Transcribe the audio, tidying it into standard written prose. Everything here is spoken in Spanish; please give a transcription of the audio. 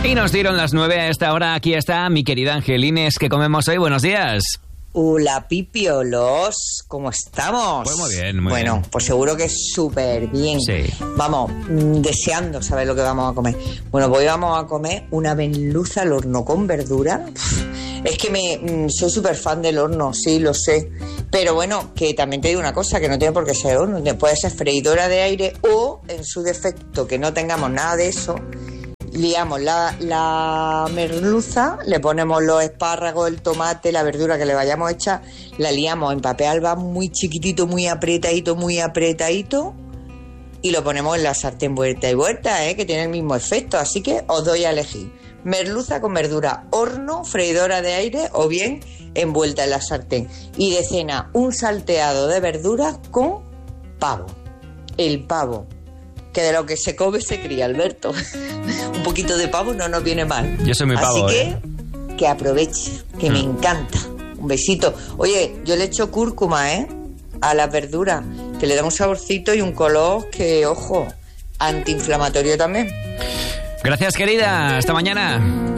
Y nos dieron las 9 a esta hora. Aquí está mi querida Angelines. ¿Qué comemos hoy? Buenos días. Hola, pipiolos, ¿cómo estamos? Pues muy bien, muy bien. Bueno, pues seguro que súper bien. Sí. Vamos, deseando saber lo que vamos a comer. Bueno, pues hoy vamos a comer una merluza al horno con verdura. Es que soy súper fan del horno, sí, lo sé. Pero bueno, que también te digo una cosa, que no tiene por qué ser horno. Puede ser freidora de aire o, en su defecto, que no tengamos nada de eso, liamos la merluza, le ponemos los espárragos, el tomate, la verdura que le vayamos a echar, la liamos en papel albal muy chiquitito, muy apretadito, y lo ponemos en la sartén vuelta y vuelta, que tiene el mismo efecto. Así que os doy a elegir: merluza con verdura, horno, freidora de aire o bien envuelta en la sartén. Y de cena, un salteado de verduras con pavo. El pavo, que de lo que se come se cría, Alberto. Un poquito de pavo no nos viene mal. Yo soy muy pavo. Así que aproveche, que me encanta. Un besito. Oye, yo le echo cúrcuma, a las verduras, que le da un saborcito y un color que, ojo, antiinflamatorio también. Gracias, querida. Hasta mañana.